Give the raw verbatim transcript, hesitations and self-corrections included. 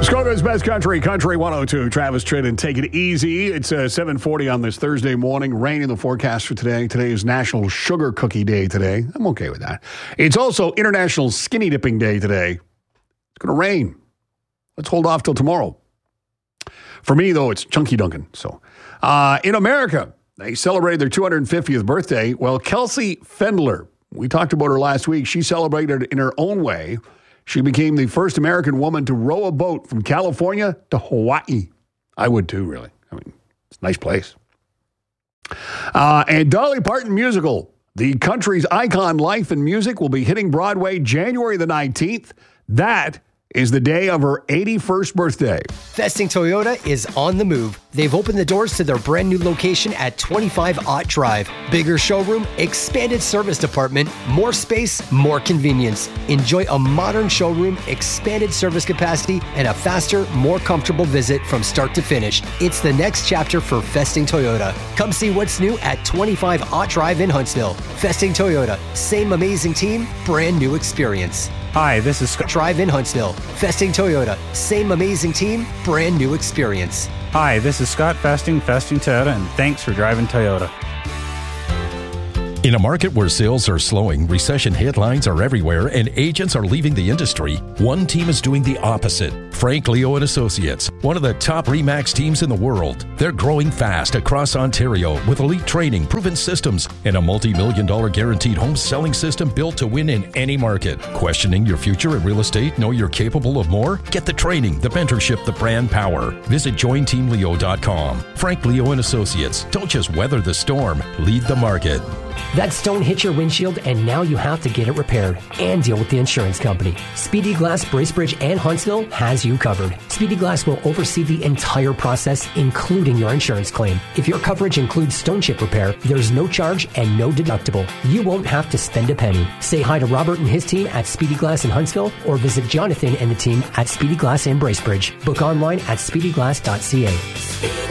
Muskoka's Best Country, Country one oh two. Travis Tritt and Take It Easy. It's uh, seven forty on this Thursday morning. Rain in the forecast for today. Today is National Sugar Cookie Day today. I'm okay with that. It's also International Skinny Dipping Day today. It's going to rain. Let's hold off till tomorrow. For me, though, it's Chunky Duncan. So, uh, in America, they celebrated their two hundred fiftieth birthday. Well, Kelsey Fendler, we talked about her last week. She celebrated in her own way. She became the first American woman to row a boat from California to Hawaii. I would too, really. I mean, it's a nice place. Uh, and Dolly Parton musical, the country's icon Life and Music, will be hitting Broadway January the nineteenth. That is the day of her eighty-first birthday. Festing Toyota is on the move. They've opened the doors to their brand new location at twenty-five Ott Drive. Bigger showroom, expanded service department, more space, more convenience. Enjoy a modern showroom, expanded service capacity, and a faster, more comfortable visit from start to finish. It's the next chapter for Festing Toyota. Come see what's new at twenty-five Ott Drive in Huntsville. Festing Toyota, same amazing team, brand new experience. Hi, this is Scott. Drive in Huntsville. Festing Toyota. Same amazing team, brand new experience. Hi, this is Scott Festing, Festing Toyota, and thanks for driving Toyota. In a market where sales are slowing, recession headlines are everywhere, and agents are leaving the industry, one team is doing the opposite. Frank Leo and Associates, one of the top RE/MAX teams in the world. They're growing fast across Ontario with elite training, proven systems, and a multi-million dollar guaranteed home selling system built to win in any market. Questioning your future in real estate? Know you're capable of more? Get the training, the mentorship, the brand power. Visit join team leo dot com. Frank Leo and Associates. Don't just weather the storm, lead the market. That stone hit your windshield and now you have to get it repaired and deal with the insurance company. Speedy Glass, Bracebridge, and Huntsville has you covered. Speedy Glass will oversee the entire process, including your insurance claim. If your coverage includes stone chip repair, there's no charge and no deductible. You won't have to spend a penny. Say hi to Robert and his team at Speedy Glass in Huntsville or visit Jonathan and the team at Speedy Glass in Bracebridge. Book online at speedy glass dot c a.